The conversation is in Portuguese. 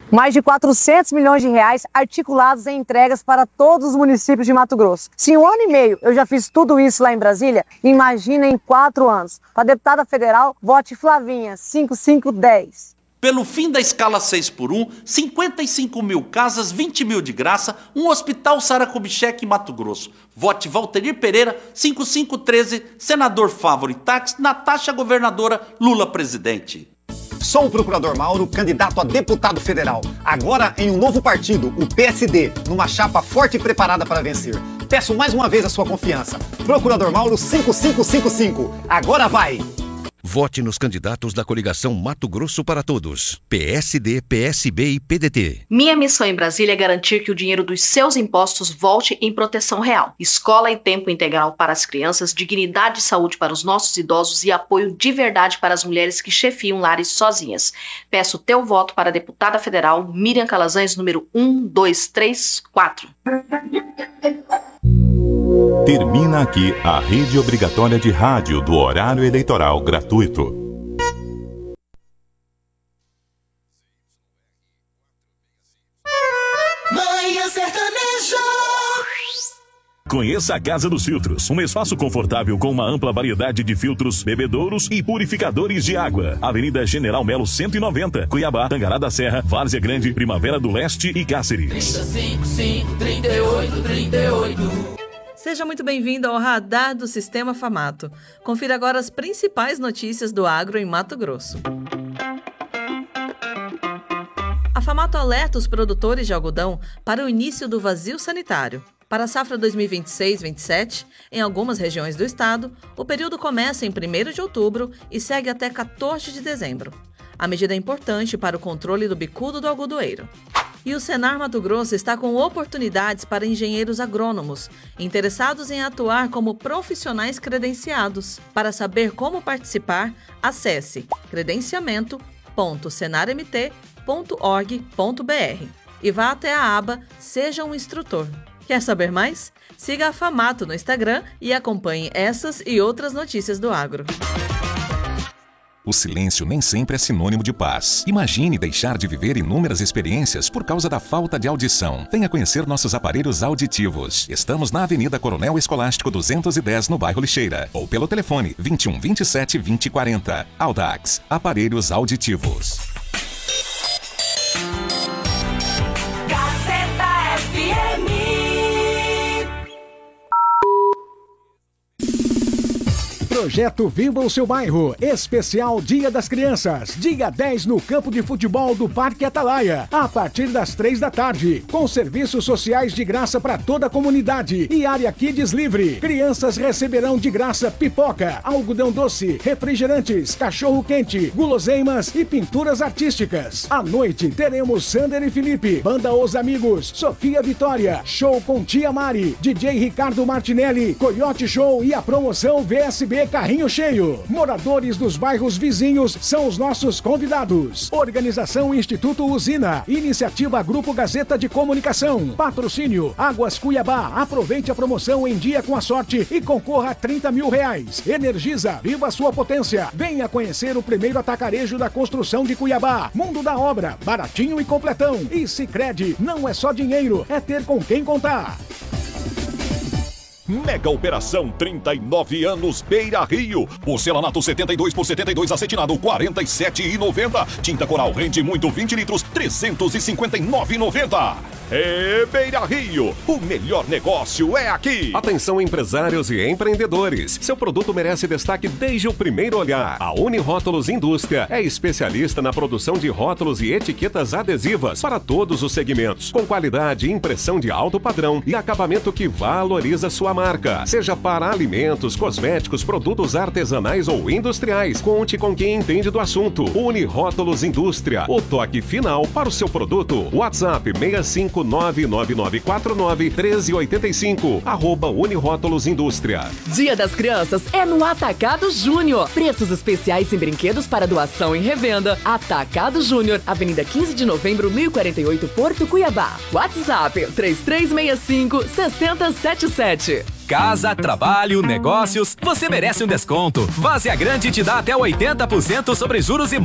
Mais de 400 milhões de reais articulados em entregas para todos os municípios de Mato Grosso. Se em 1 ano e meio eu já fiz tudo isso lá em Brasília, imagina em 4 anos. Para deputada federal, vote Flavinha, 5510. Pelo fim da escala 6x1, 55 mil casas, 20 mil de graça, um hospital Sara Kubitschek em Mato Grosso. Vote Valterir Pereira, 5513, senador Favoritax, Natasha governadora, Lula presidente. Sou o procurador Mauro, candidato a deputado federal. Agora em um novo partido, o PSD, numa chapa forte e preparada para vencer. Peço mais uma vez a sua confiança. Procurador Mauro 5555. Agora vai! Vote nos candidatos da coligação Mato Grosso para Todos. PSD, PSB e PDT. Minha missão em Brasília é garantir que o dinheiro dos seus impostos volte em proteção real. Escola e tempo integral para as crianças, dignidade e saúde para os nossos idosos e apoio de verdade para as mulheres que chefiam lares sozinhas. Peço teu voto para a deputada federal Miriam Calazans, número 1234. Termina aqui a rede obrigatória de rádio do horário eleitoral gratuito. Manhã Sertaneja. Conheça a Casa dos Filtros, um espaço confortável com uma ampla variedade de filtros, bebedouros e purificadores de água. Avenida General Melo 190, Cuiabá, Tangará da Serra, Várzea Grande, Primavera do Leste e Cáceres. 38. Seja muito bem-vindo ao Radar do Sistema Famato. Confira agora as principais notícias do agro em Mato Grosso. A Famato alerta os produtores de algodão para o início do vazio sanitário. Para a safra 2026-27, em algumas regiões do estado, o período começa em 1º de outubro e segue até 14 de dezembro. A medida é importante para o controle do bicudo do algodoeiro. E o Senar Mato Grosso está com oportunidades para engenheiros agrônomos, interessados em atuar como profissionais credenciados. Para saber como participar, acesse credenciamento.senarmt.org.br e vá até a aba Seja um Instrutor. Quer saber mais? Siga a Famato no Instagram e acompanhe essas e outras notícias do agro. O silêncio nem sempre é sinônimo de paz. Imagine deixar de viver inúmeras experiências por causa da falta de audição. Venha conhecer nossos aparelhos auditivos. Estamos na Avenida Coronel Escolástico 210, no bairro Lixeira. Ou pelo telefone 21 27 20 40. Audax, aparelhos auditivos. Gazeta FM. Projeto Viva o Seu Bairro, especial Dia das Crianças, dia 10 no campo de futebol do Parque Atalaia, a partir das 3 da tarde, com serviços sociais de graça para toda a comunidade e área Kids livre. Crianças receberão de graça pipoca, algodão doce, refrigerantes, cachorro quente, guloseimas e pinturas artísticas. À noite teremos Sander e Felipe, Banda Os Amigos, Sofia Vitória, show com Tia Mari, DJ Ricardo Martinelli, Coyote Show e a promoção VSB Carrinho Cheio. Moradores dos bairros vizinhos são os nossos convidados. Organização Instituto Usina. Iniciativa Grupo Gazeta de Comunicação. Patrocínio Águas Cuiabá. Aproveite a promoção em dia com a sorte e concorra a R$30 mil. Energisa. Viva a sua potência. Venha conhecer o primeiro atacarejo da construção de Cuiabá. Mundo da Obra. Baratinho e completão. E Sicredi. Não é só dinheiro, é ter com quem contar. Mega Operação 39 anos Beira Rio. Porcelanato 72 por 72 acetinado 47,90. Tinta Coral rende muito 20 litros 359,90. Beira Rio, o melhor negócio é aqui. Atenção empresários e empreendedores. Seu produto merece destaque desde o primeiro olhar. A Unirótulos Indústria é especialista na produção de rótulos e etiquetas adesivas para todos os segmentos, com qualidade e impressão de alto padrão e acabamento que valoriza sua marca. Seja para alimentos, cosméticos, produtos artesanais ou industriais, conte com quem entende do assunto. Unirótulos Indústria, o toque final para o seu produto. WhatsApp 65999491385, @Unirótulos Indústria. Dia das Crianças é no Atacado Júnior. Preços especiais em brinquedos para doação e revenda. Atacado Júnior, Avenida 15 de Novembro, 1048, Porto Cuiabá. WhatsApp 3365-6077. Casa, trabalho, negócios, você merece um desconto. Várzea Grande te dá até 80% sobre juros e